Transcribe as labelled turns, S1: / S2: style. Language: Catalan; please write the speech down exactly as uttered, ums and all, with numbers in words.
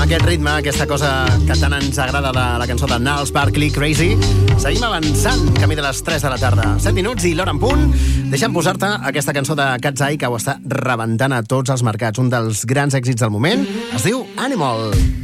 S1: aquest ritme, aquesta cosa que tant ens agrada de la cançó de Gnarls Barkley, Crazy. Seguim avançant, camí de les tres de la tarda. set minuts i l'hora en punt. Deixa'm posar-te aquesta cançó de Cat's Eye que ho està rebentant a tots els mercats. Un dels grans èxits del moment es diu Animal.